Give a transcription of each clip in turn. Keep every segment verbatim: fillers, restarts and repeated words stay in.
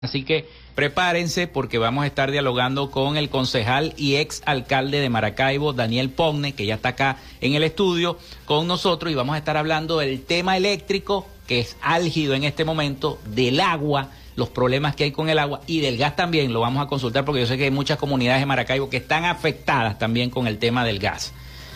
Así que prepárense porque vamos a estar dialogando con el concejal y ex alcalde de Maracaibo, Daniel Pogne, que ya está acá en el estudio con nosotros, y vamos a estar hablando del tema eléctrico, que es álgido en este momento, del agua, los problemas que hay con el agua, y del gas también. Lo vamos a consultar porque yo sé que hay muchas comunidades de Maracaibo que están afectadas también con el tema del gas.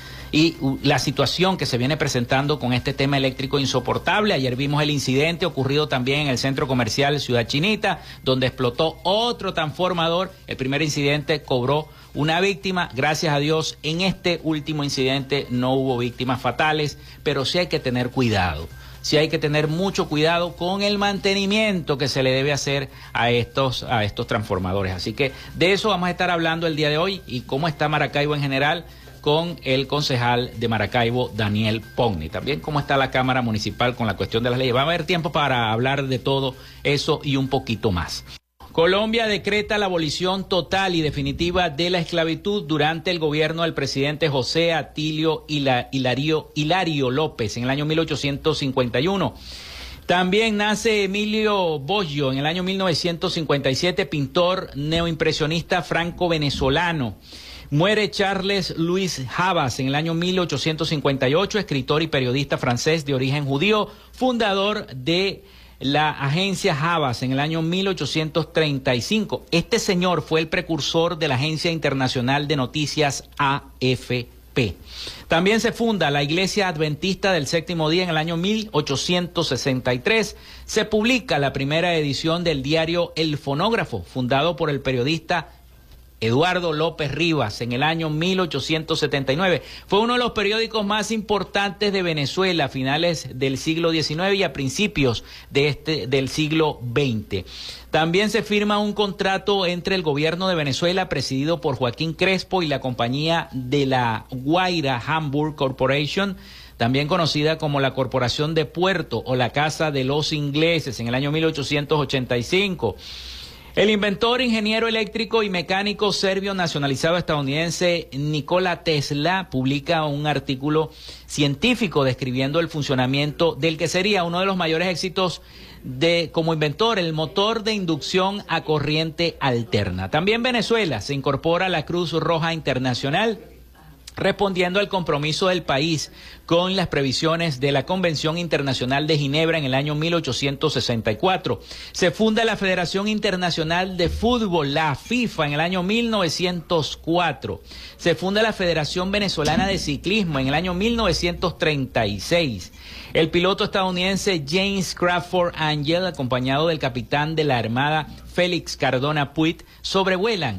Y la situación que se viene presentando con este tema eléctrico insoportable. Ayer vimos el incidente ocurrido también en el centro comercial Ciudad Chinita, donde explotó otro transformador. El primer incidente cobró una víctima. Gracias a Dios, en este último incidente no hubo víctimas fatales, pero sí hay que tener cuidado. Sí hay que tener mucho cuidado con el mantenimiento que se le debe hacer a estos, a estos transformadores. Así que de eso vamos a estar hablando el día de hoy, y cómo está Maracaibo en general, con el concejal de Maracaibo, Daniel Pogne. También cómo está la Cámara Municipal con la cuestión de las leyes. Va a haber tiempo para hablar de todo eso y un poquito más. Colombia decreta la abolición total y definitiva de la esclavitud durante el gobierno del presidente José Atilio Hilario, Hilario López en el año mil ochocientos cincuenta y uno. También nace Emilio Boggio en el año mil novecientos cincuenta y siete, pintor neoimpresionista franco-venezolano. Muere Charles Louis Havas en el año mil ochocientos cincuenta y ocho, escritor y periodista francés de origen judío, fundador de la agencia Havas en el año mil ochocientos treinta y cinco. Este señor fue el precursor de la Agencia Internacional de Noticias A F P. También se funda la Iglesia Adventista del Séptimo Día en el año mil ochocientos sesenta y tres. Se publica la primera edición del diario El Fonógrafo, fundado por el periodista Eduardo López Rivas en el año mil ochocientos setenta y nueve. Fue uno de los periódicos más importantes de Venezuela a finales del siglo diecinueve y a principios de este, del siglo veinte. También se firma un contrato entre el gobierno de Venezuela, presidido por Joaquín Crespo, y la compañía de la Guaira Hamburg Corporation, también conocida como la Corporación de Puerto o la Casa de los Ingleses, en el año mil ochocientos ochenta y cinco. El inventor, ingeniero eléctrico y mecánico serbio nacionalizado estadounidense Nikola Tesla publica un artículo científico describiendo el funcionamiento del que sería uno de los mayores éxitos de como inventor, el motor de inducción a corriente alterna. También Venezuela se incorpora a la Cruz Roja Internacional, respondiendo al compromiso del país con las previsiones de la Convención Internacional de Ginebra en el año mil ochocientos sesenta y cuatro. Se funda la Federación Internacional de Fútbol, la FIFA, en el año mil novecientos cuatro. Se funda la Federación Venezolana de Ciclismo en el año mil novecientos treinta y seis. El piloto estadounidense James Crawford Angel, acompañado del capitán de la Armada Félix Cardona Puig, sobrevuelan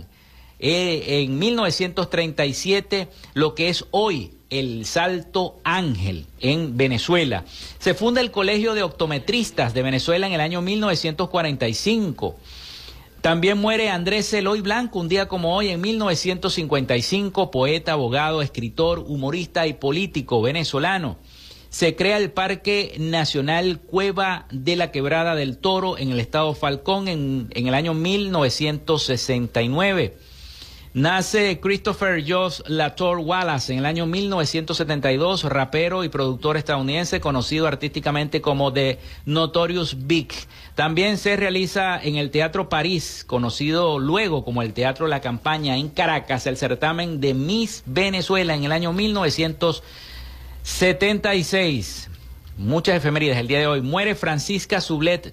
Eh, en mil novecientos treinta y siete lo que es hoy el Salto Ángel en Venezuela. Se funda el Colegio de Optometristas de Venezuela en el año mil novecientos cuarenta y cinco. También muere Andrés Eloy Blanco un día como hoy en mil novecientos cincuenta y cinco, poeta, abogado, escritor, humorista y político venezolano. Se crea el Parque Nacional Cueva de la Quebrada del Toro en el estado Falcón en, en el año mil novecientos sesenta y nueve. Nace Christopher Joss Latour Wallace en el año mil novecientos setenta y dos, rapero y productor estadounidense conocido artísticamente como The Notorious Big. También se realiza en el Teatro París, conocido luego como el Teatro La Campaña en Caracas, el certamen de Miss Venezuela en el año mil novecientos setenta y seis. Muchas efemérides el día de hoy. Muere Francisca Sublet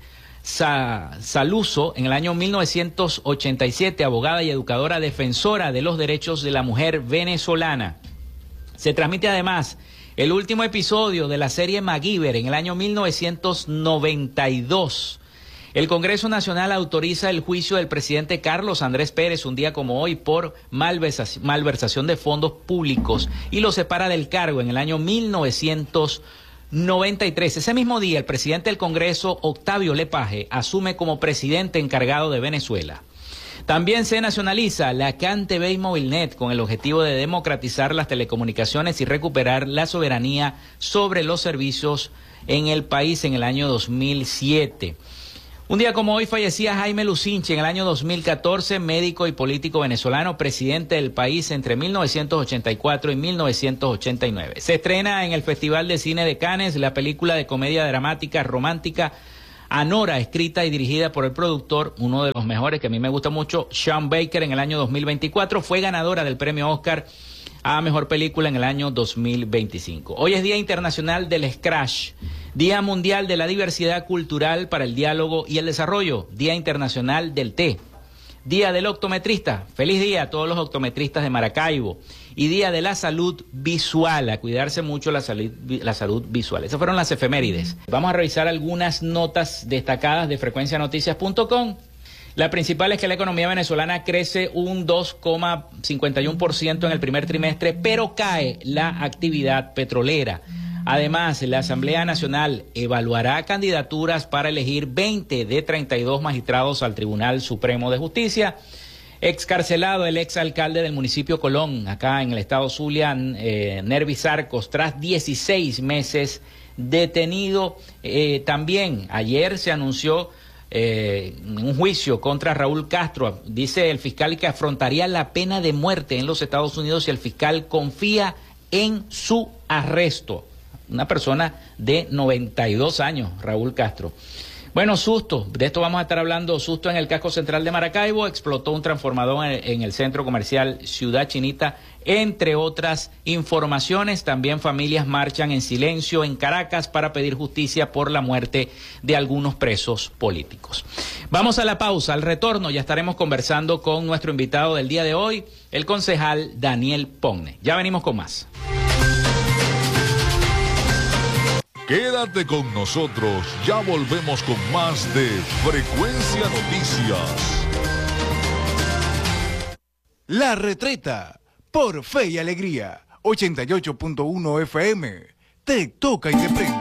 Sa Saluso en el año mil novecientos ochenta y siete, abogada y educadora defensora de los derechos de la mujer venezolana. Se transmite además el último episodio de la serie MacGyver en el año mil novecientos noventa y dos. El Congreso Nacional autoriza el juicio del presidente Carlos Andrés Pérez un día como hoy por malversación, malversación de fondos públicos, y lo separa del cargo en el año mil novecientos noventa y tres. Ese mismo día, el presidente del Congreso, Octavio Lepage, asume como presidente encargado de Venezuela. También se nacionaliza la CanTV y Movilnet con el objetivo de democratizar las telecomunicaciones y recuperar la soberanía sobre los servicios en el país en el año dos mil siete. Un día como hoy fallecía Jaime Lucinchi en el año dos mil catorce, médico y político venezolano, presidente del país entre mil novecientos ochenta y cuatro y mil novecientos ochenta y nueve. Se estrena en el Festival de Cine de Cannes la película de comedia dramática romántica Anora, escrita y dirigida por el productor, uno de los mejores que a mí me gusta mucho, Sean Baker, en el año dos mil veinticuatro. Fue ganadora del premio Oscar a Mejor Película en el año dos mil veinticinco. Hoy es Día Internacional del Scratch, Día Mundial de la Diversidad Cultural para el Diálogo y el Desarrollo, Día Internacional del Té, Día del Optometrista. Feliz día a todos los optometristas de Maracaibo. Y Día de la Salud Visual, a cuidarse mucho la salud, la salud visual. Esas fueron las efemérides. Vamos a revisar algunas notas destacadas de frecuencia noticias punto com. La principal es que la economía venezolana crece un dos coma cincuenta y uno por ciento en el primer trimestre, pero cae la actividad petrolera. Además, la Asamblea Nacional evaluará candidaturas para elegir veinte de treinta y dos magistrados al Tribunal Supremo de Justicia. Excarcelado el exalcalde del municipio Colón, acá en el estado Zulia, eh, Nervis Arcos, tras dieciséis meses detenido. Eh, también ayer se anunció eh, un juicio contra Raúl Castro. Dice el fiscal que afrontaría la pena de muerte en los Estados Unidos si el fiscal confía en su arresto. Una persona de noventa y dos años, Raúl Castro. Bueno, susto, de esto vamos a estar hablando. Susto en el casco central de Maracaibo, explotó un transformador en, en el centro comercial Ciudad Chinita, entre otras informaciones. También familias marchan en silencio en Caracas para pedir justicia por la muerte de algunos presos políticos. Vamos a la pausa, al retorno ya estaremos conversando con nuestro invitado del día de hoy, el concejal Daniel Ponne. Ya venimos con más. Quédate con nosotros, ya volvemos con más de Frecuencia Noticias. La Retreta, por Fe y Alegría, ochenta y ocho punto uno F M, te toca y te prende.